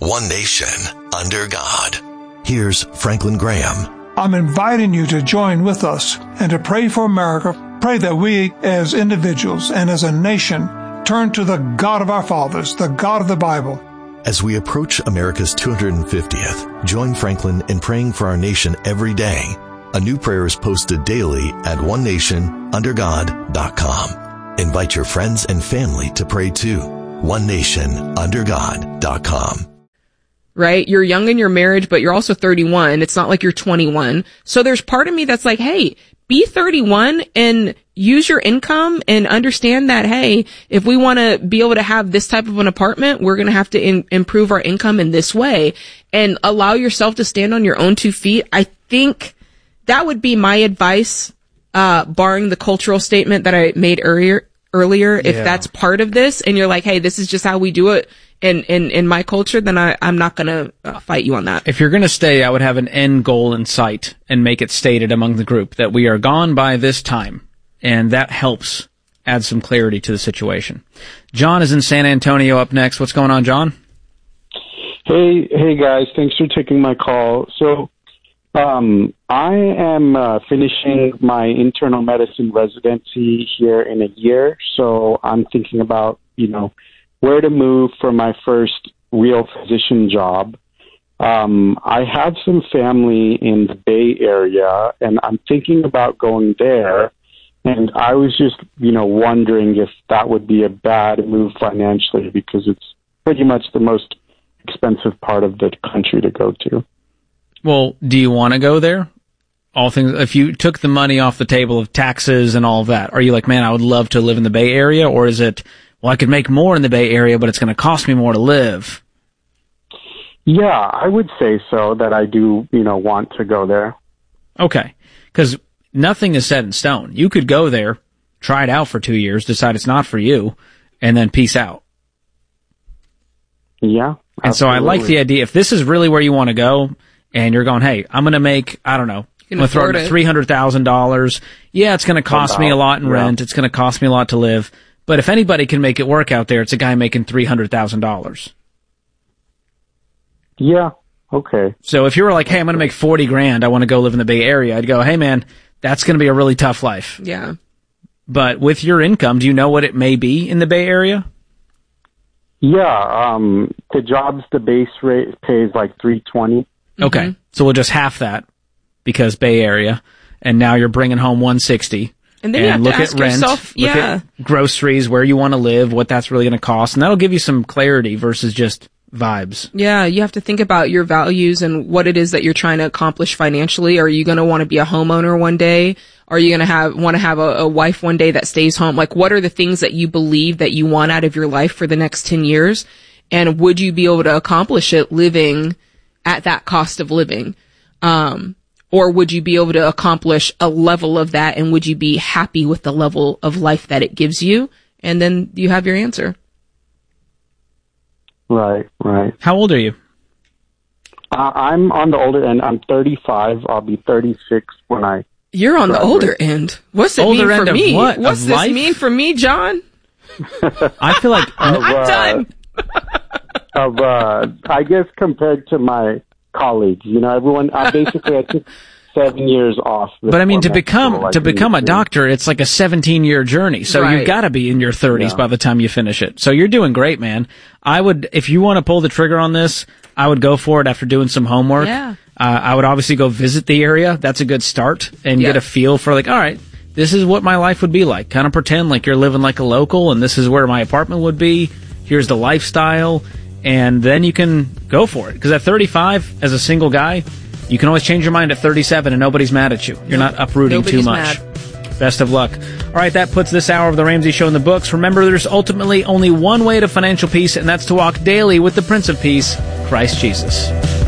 one nation, under God. Here's Franklin Graham. I'm inviting you to join with us and to pray for America. Pray that we as individuals and as a nation turn to the God of our fathers, the God of the Bible. As we approach America's 250th, join Franklin in praying for our nation every day. A new prayer is posted daily at onenationundergod.com. Invite your friends and family to pray too. onenationundergod.com. Right? You're young in your marriage, but you're also 31. It's not like you're 21. So there's part of me that's like, hey, be 31 and use your income and understand that, hey, if we want to be able to have this type of an apartment, we're going to have to improve our income in this way and allow yourself to stand on your own 2 feet. I think that would be my advice, barring the cultural statement that I made earlier. If that's part of this and you're like, hey, this is just how we do it in my culture, then I'm not going to fight you on that. If you're going to stay, I would have an end goal in sight and make it stated among the group that we are gone by this time. And that helps add some clarity to the situation. John is in San Antonio up next. What's going on, John? Hey guys. Thanks for taking my call. So, I am finishing my internal medicine residency here in a year. So I'm thinking about, where to move for my first real physician job. I have some family in the Bay Area, and I'm thinking about going there. And I was just, wondering if that would be a bad move financially because it's pretty much the most expensive part of the country to go to. Well, do you want to go there? All things, if you took the money off the table of taxes and all of that, are you like, man, I would love to live in the Bay Area? Or is it, well, I could make more in the Bay Area, but it's going to cost me more to live? Yeah, I would say so, that I do, want to go there. Okay. Because nothing is set in stone. You could go there, try it out for 2 years, decide it's not for you, and then peace out. Yeah. Absolutely. And so I like the idea, if this is really where you want to go, and you're going, hey, I'm going to make, I don't know, I'm going to throw $300,000. Yeah, it's going to cost me a lot in rent. It's going to cost me a lot to live. But if anybody can make it work out there, it's a guy making $300,000. Yeah. Okay. So if you were like, hey, I'm going to make $40,000, I want to go live in the Bay Area, I'd go, hey man, that's going to be a really tough life. Yeah. But with your income, do you know what it may be in the Bay Area? Yeah. The jobs, the base rate pays like $320. Okay. Mm-hmm. So we'll just half that because Bay Area, and now you're bringing home $160. And then you have look to ask at rent, yourself, look at groceries, where you want to live, what that's really going to cost, and that'll give you some clarity versus just vibes. Yeah, you have to think about your values and what it is that you're trying to accomplish financially. Are you going to want to be a homeowner one day? Are you going to want to have a wife one day that stays home? Like, what are the things that you believe that you want out of your life for the next 10 years? And would you be able to accomplish it living at that cost of living? Or would you be able to accomplish a level of that, and would you be happy with the level of life that it gives you? And then you have your answer. Right. How old are you? I'm on the older end. I'm 35. I'll be 36 when I... You're on the older end. What's it mean for me? What's this mean for me, John? I feel like... I'm done! I guess compared to my colleagues, everyone, I took 7 years off. But I mean, to become a doctor, it's like a 17-year journey. So right. You've got to be in your 30s by the time you finish it. So you're doing great, man. I would, if you want to pull the trigger on this, I would go for it after doing some homework. Yeah. I would obviously go visit the area. That's a good start, and get a feel for like, all right, this is what my life would be like. Kind of pretend like you're living like a local, and this is where my apartment would be. Here's the lifestyle. And then you can go for it. Because at 35, as a single guy, you can always change your mind at 37 and nobody's mad at you. You're not uprooting too much. Best of luck. All right, that puts this hour of The Ramsey Show in the books. Remember, there's ultimately only one way to financial peace, and that's to walk daily with the Prince of Peace, Christ Jesus.